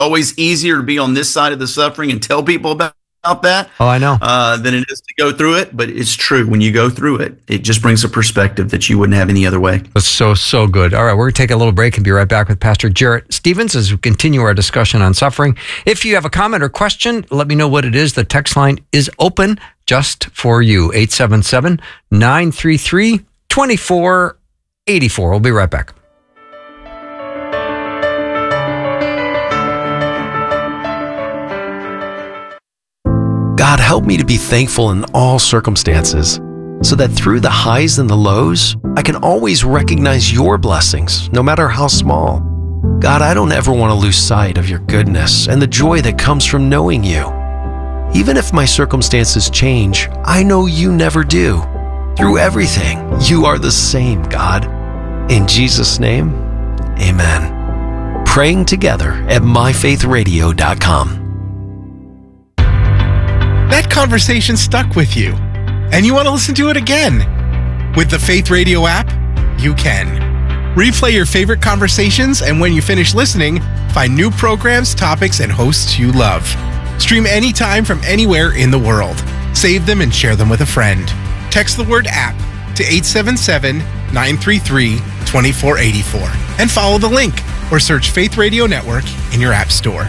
always easier to be on this side of the suffering and tell people about that. Oh, I know. Than it is to go through it. But it's true. When you go through it, it just brings a perspective that you wouldn't have any other way. That's so good. All right, we're going to take a little break and be right back with Pastor Jarrett Stevens as we continue our discussion on suffering. If you have a comment or question, let me know what it is. The text line is open just for you. 877-933-2484. We'll be right back. God, help me to be thankful in all circumstances, so that through the highs and the lows, I can always recognize your blessings, no matter how small. God, I don't ever want to lose sight of your goodness and the joy that comes from knowing you. Even if my circumstances change, I know you never do. Through everything, you are the same, God. In Jesus' name, amen. Praying together at myfaithradio.com. That conversation stuck with you, and you want to listen to it again. With the Faith Radio app, you can. Replay your favorite conversations, and when you finish listening, find new programs, topics, and hosts you love. Stream anytime from anywhere in the world. Save them and share them with a friend. Text the word app to 877-933-2484 and follow the link or search Faith Radio Network in your app store.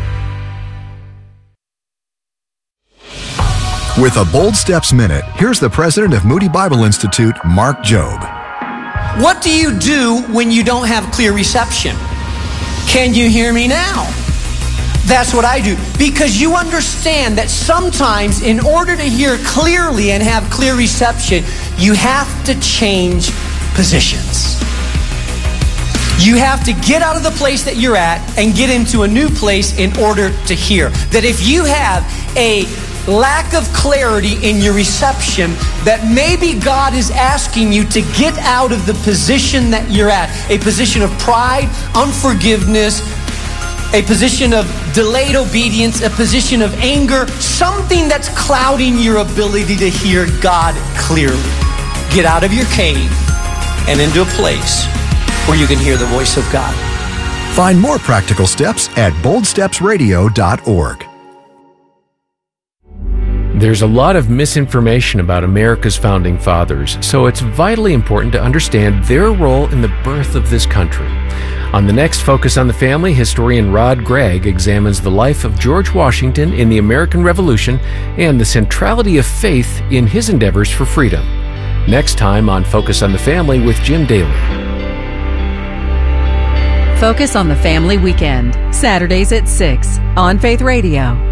With a Bold Steps Minute, here's the president of Moody Bible Institute, Mark Jobe. What do you do when you don't have clear reception? Can you hear me now? That's what I do. Because you understand that sometimes in order to hear clearly and have clear reception, you have to change positions. You have to get out of the place that you're at and get into a new place in order to hear. That if you have a lack of clarity in your reception, that maybe God is asking you to get out of the position that you're at, a position of pride, unforgiveness, a position of delayed obedience, a position of anger, something that's clouding your ability to hear God clearly. Get out of your cave and into a place where you can hear the voice of God. Find more practical steps at boldstepsradio.org. There's a lot of misinformation about America's founding fathers, so it's vitally important to understand their role in the birth of this country. On the next Focus on the Family, historian Rod Gregg examines the life of George Washington in the American Revolution and the centrality of faith in his endeavors for freedom. Next time on Focus on the Family with Jim Daly. Focus on the Family Weekend, Saturdays at 6 on Faith Radio.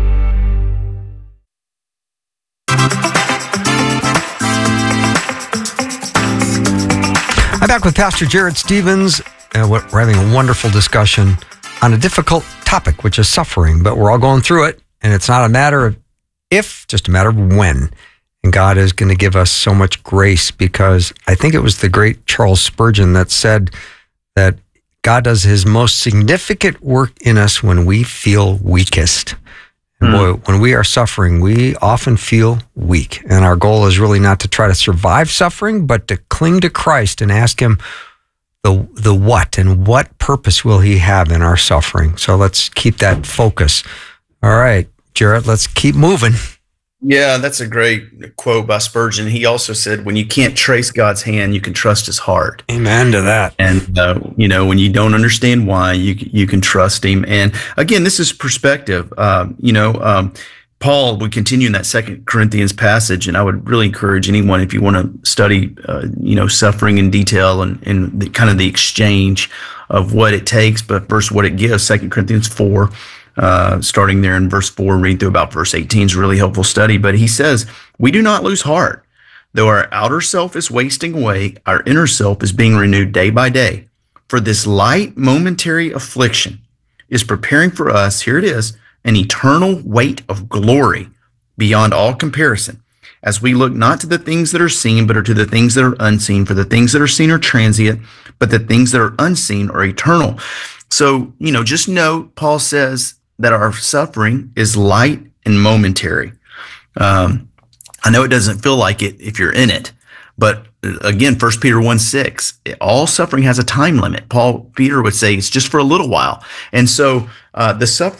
I'm back with Pastor Jarrett Stevens. We're having a wonderful discussion on a difficult topic, which is suffering, but we're all going through it, and it's not a matter of if, just a matter of when. And God is going to give us so much grace, because I think it was the great Charles Spurgeon that said that God does his most significant work in us when we feel weakest. And boy, when we are suffering, we often feel weak. And our goal is really not to try to survive suffering, but to cling to Christ and ask him the what and what purpose will he have in our suffering. So let's keep that focus. All right, Jarrett, let's keep moving. Yeah, that's a great quote by Spurgeon. He also said, when you can't trace God's hand, you can trust his heart. Amen to that. And, when you don't understand why, you can trust him. And again, this is perspective. Paul would continue in that 2 Corinthians passage, and I would really encourage anyone, if you want to study, suffering in detail and the kind of the exchange of what it takes, but first what it gives. 2 Corinthians 4. Starting there in verse 4, read through about verse 18 is a really helpful study. But he says, we do not lose heart. Though our outer self is wasting away, our inner self is being renewed day by day. For this light momentary affliction is preparing for us, here it is, an eternal weight of glory beyond all comparison, as we look not to the things that are seen, but are to the things that are unseen. For the things that are seen are transient, but the things that are unseen are eternal. So, just note, Paul says that our suffering is light and momentary. I know it doesn't feel like it if you're in it, but again, 1 Peter 1:6, all suffering has a time limit. Peter would say it's just for a little while. And so the suffering